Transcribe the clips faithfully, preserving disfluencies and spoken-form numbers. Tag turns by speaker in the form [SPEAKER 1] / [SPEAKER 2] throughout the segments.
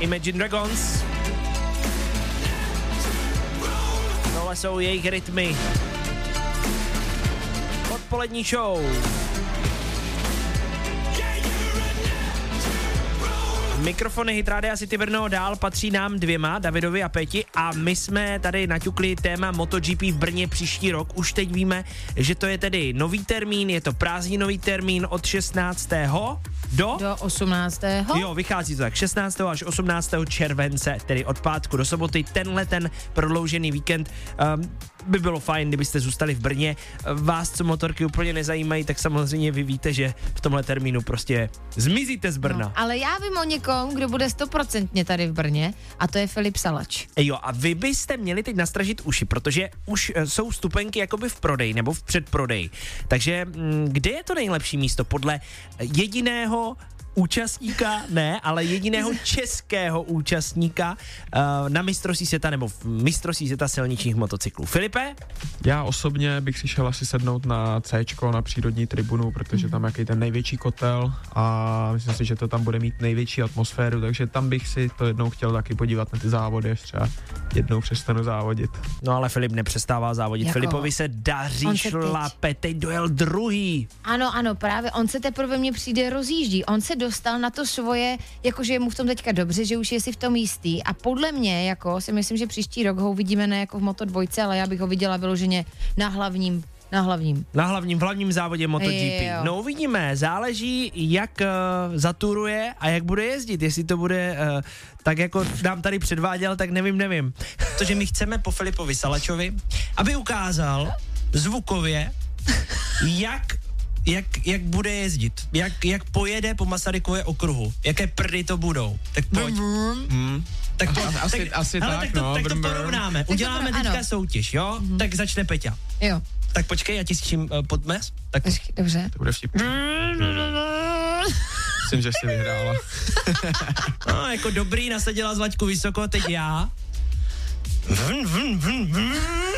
[SPEAKER 1] Imagine Dragons. Tohle jsou jejich rytmy. Odpolední show. Mikrofony Hit Rádia City Brno dál patří nám dvěma, Davidovi a Peti, a my jsme tady naťukli téma MotoGP v Brně příští rok. Už teď víme, že to je tedy nový termín, je to prázdninový termín od šestnáctého do...
[SPEAKER 2] Do osmnáctého
[SPEAKER 1] Jo, vychází to tak, šestnáctého až osmnáctého července, tedy od pátku do soboty. Tenhle ten prodloužený víkend um, by bylo fajn, kdybyste zůstali v Brně. Vás, co motorky úplně nezajímají, tak samozřejmě vy víte, že v tomhle termínu prostě zmizíte z Brna.
[SPEAKER 2] No, ale já vím o někom, kdo bude stoprocentně tady v Brně, a to je Filip Salač.
[SPEAKER 1] Jo, a vy byste měli teď nastražit uši, protože už jsou vstupenky jakoby v prodej nebo v předprodej. Takže m, kde je to nejlepší místo? Podle jediného účastníka, ne, ale jediného českého účastníka uh, na mistrovství světa nebo v mistrovství světa silničních motocyklů. Filipe?
[SPEAKER 3] Já osobně bych si šel asi sednout na Cčko, na přírodní tribunu, protože tam je ten největší kotel a myslím si, že to tam bude mít největší atmosféru, takže tam bych si to jednou chtěl taky podívat na ty závody, až třeba jednou přestanu závodit.
[SPEAKER 1] No ale Filip nepřestává závodit.
[SPEAKER 2] Jako?
[SPEAKER 1] Filipovi se daří,
[SPEAKER 2] se
[SPEAKER 1] šlape, teď dojel druhý.
[SPEAKER 2] Ano, ano, právě on se teprve mně přijde rozjíždí. On se dostal na to svoje, jakože je mu v tom teďka dobře, že už je si v tom jistý, a podle mě, jako si myslím, že příští rok ho uvidíme ne jako v Moto dvojce, ale já bych ho viděla vyloženě na hlavním, na hlavním.
[SPEAKER 1] Na hlavním, v hlavním závodě MotoGP.
[SPEAKER 2] Jo.
[SPEAKER 1] No uvidíme, záleží, jak uh, zaturuje a jak bude jezdit. Jestli to bude uh, tak, jako nám tady předváděl, tak nevím, nevím. Protože my chceme po Filipovi Salačovi, aby ukázal zvukově, jak Jak, jak bude jezdit, jak, jak pojede po Masarykově okruhu, jaké prdy to budou, tak pojď. Hmm. Tak, po,
[SPEAKER 3] asi,
[SPEAKER 1] tak,
[SPEAKER 3] asi
[SPEAKER 1] hele,
[SPEAKER 3] tak,
[SPEAKER 1] tak, to,
[SPEAKER 3] no,
[SPEAKER 1] tak to
[SPEAKER 3] brr, brr.
[SPEAKER 1] porovnáme,
[SPEAKER 2] Tak to
[SPEAKER 1] uděláme
[SPEAKER 2] porovná-
[SPEAKER 1] teďka
[SPEAKER 2] ano.
[SPEAKER 1] soutěž, jo? Mm-hmm. Tak začne Peťa.
[SPEAKER 2] Jo.
[SPEAKER 1] Tak počkej, já ti s čím uh, podmes? Tak
[SPEAKER 2] Počkej, dobře.
[SPEAKER 3] To bude vtipný. Myslím, že jsi vyhrála.
[SPEAKER 1] no, jako dobrý, nasadila z laťku vysoko, teď já. Vn, vn, vn, vn,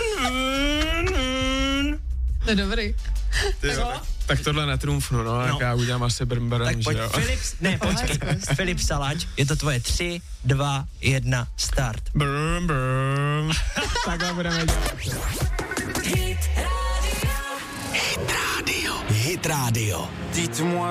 [SPEAKER 1] vn.
[SPEAKER 2] To je dobrý.
[SPEAKER 3] Ty jo, tak, tak tohle netrumfnu, no,
[SPEAKER 1] No.
[SPEAKER 3] tak já udělám asi brm, brm,
[SPEAKER 1] Tak
[SPEAKER 3] že
[SPEAKER 1] pojď,
[SPEAKER 3] jo.
[SPEAKER 1] Filip, ne, počkej, Filip Salač, je to tvoje tři, dva, jedna, start.
[SPEAKER 3] Brm, brm. Takhle budeme dělat.
[SPEAKER 4] Hit Radio. Hit Radio. Dites-moi